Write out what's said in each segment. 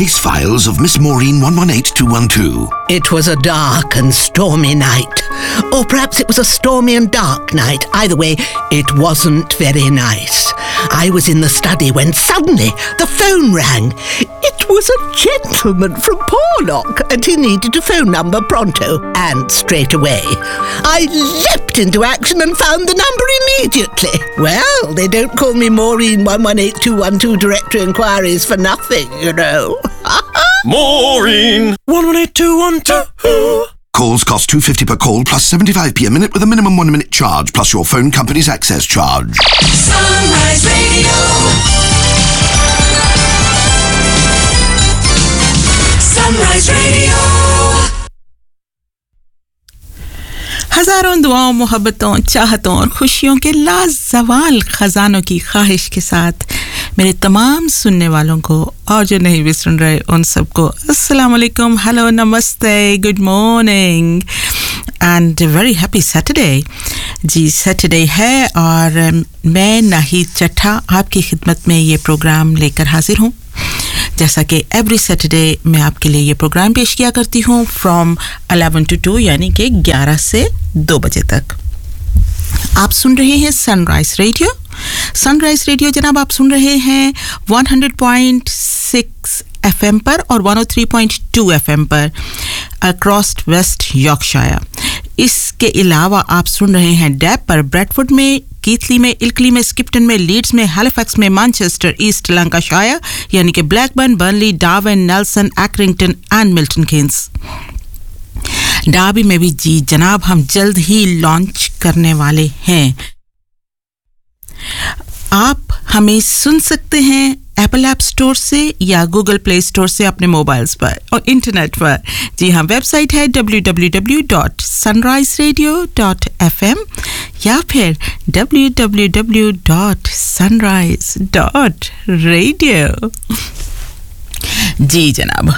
case files of Miss Maureen 118212. It was a dark and stormy night. Or perhaps it was a stormy and dark night. Either way, it wasn't very nice. I was in the study when suddenly the phone rang. It was a gentleman from Porlock, and he needed a phone number pronto, and straight away. I leapt into action and found the number immediately. Well, they don't call me Maureen 118212 Directory Inquiries for nothing, you know. Maureen 118212. Calls cost $2.50 per call plus 75p a minute with a minimum 1 minute charge plus your phone company's access charge. Sunrise Radio. Sunrise Radio. हजारों दुआओं, मोहब्बतों, चाहतों और खुशियों के लाजवाल खजानों की ख्वाहिश के साथ मेरे तमाम सुनने वालों को और जो नहीं भी सुन रहे उन सबको अस्सलाम वालेकुम, हेलो, नमस्ते, good morning and very happy Saturday. Ji Saturday है और मैं नाहिद चट्ठा आपकी खिदमत में ये प्रोग्राम लेकर हाजिर हूँ। जैसा कि एवरी सैटरडे मैं आपके लिए ये प्रोग्राम पेश किया करती हूँ फ्रॉम 11 to 2 यानी कि 11 से 2 बजे तक। आप सुन रहे हैं सनराइज रेडियो जनाब, आप सुन रहे हैं 100.6 FM पर और 103.2 FM पर अक्रॉस वेस्ट यॉर्कशायर। इसके अलावा आप सुन रहे हैं डैब पर ब्रैडफोर्ड में, कीथली में, इल्कली में, स्किप्टन में, लीड्स में, हैलिफैक्स में, मैनचेस्टर, ईस्ट लंकाशायर यानी कि Blackburn, Burnley, Darwin, Nelson, एक्रिंगटन and Milton Keynes. Derby में भी जी जनाब हम जल्द ही लॉन्च करने वाले हैं। आप हमें सुन सकते हैं एप्पल ऐप स्टोर से या गूगल प्ले स्टोर से अपने मोबाइल्स पर और इंटरनेट पर। जी हाँ, वेबसाइट है www.sunriseradio.fm या फिर www.sunrise.radio। जी जनाब,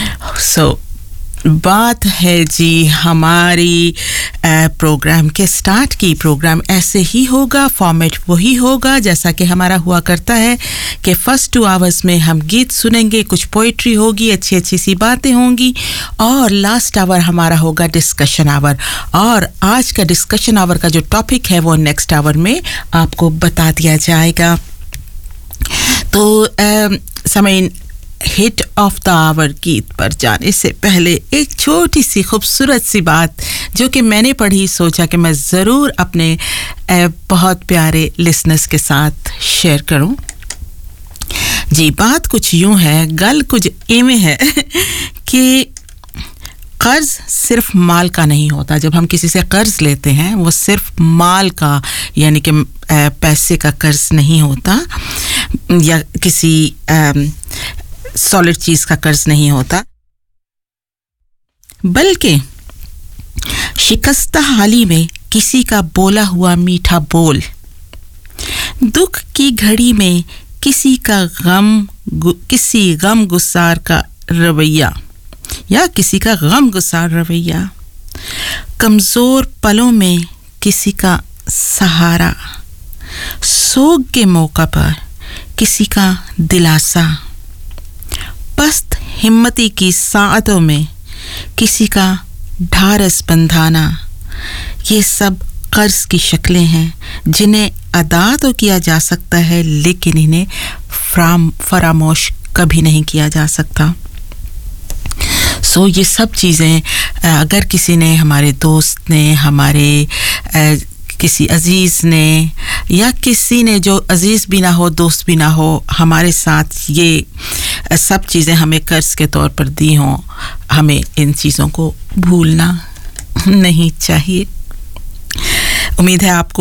बात है जी हमारी प्रोग्राम के स्टार्ट की। प्रोग्राम ऐसे ही होगा, फॉर्मेट वही होगा जैसा कि हमारा हुआ करता है कि फर्स्ट 2 आवर्स में हम गीत सुनेंगे, कुछ पोइट्री होगी, अच्छी अच्छी सी बातें होंगी और लास्ट आवर हमारा होगा डिस्कशन आवर। और आज का डिस्कशन आवर का जो टॉपिक है वो नेक्स्ट आवर में आपको बता दिया जाएगा। तो समझ हिट ऑफ द आवर गीत पर जाने से पहले एक छोटी सी खूबसूरत सी बात जो कि मैंने पढ़ी, सोचा कि मैं ज़रूर अपने बहुत प्यारे लिसनर्स के साथ शेयर करूं। जी बात कुछ यूं है, गल कुछ एवें है कि कर्ज सिर्फ माल का नहीं होता। जब हम किसी से कर्ज लेते हैं वो सिर्फ माल का यानी कि पैसे का कर्ज नहीं होता या किसी सॉलिड चीज का कर्ज नहीं होता, बल्कि शिकस्ता हाली में किसी का बोला हुआ मीठा बोल, दुख की घड़ी में किसी गम गुसार का रवैया या किसी का गम गुसार रवैया, कमजोर पलों में किसी का सहारा, सोग के मौका पर किसी का दिलासा, पस्त हिम्मती की साअतों में किसी का ढारस बंधाना, ये सब कर्ज की शक्लें हैं जिन्हें अदा तो किया जा सकता है लेकिन इन्हें फरामोश कभी नहीं किया जा सकता। सो ये सब चीज़ें अगर किसी ने, हमारे दोस्त ने, हमारे किसी अजीज़ ने या किसी ने जो अजीज़ भी ना हो, दोस्त भी ना हो, हमारे साथ ये सब चीज़ें हमें कर्ज के तौर पर दी हों, हमें इन चीज़ों को भूलना नहीं चाहिए। उम्मीद है आप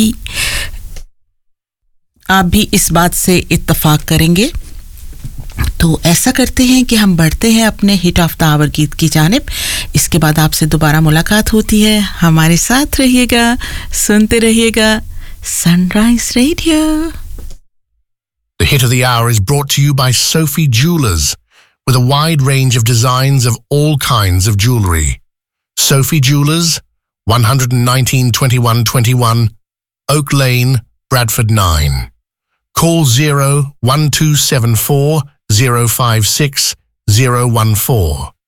भी इस बात से इत्तेफाक करेंगे। तो ऐसा करते हैं कि हम बढ़ते हैं अपने हिट ऑफ द आवर गीत की जानिब। इसके बाद आपसे दोबारा मुलाकात होती है। हमारे साथ रहिएगा, सुनते रहिएगा sunrise radio. The hit of the hour is brought to you by Sophie Jewelers, with a wide range of designs of all kinds of jewellery. Sophie Jewelers, 119-2121, Oak Lane, Bradford 9. Call 01274 056 014.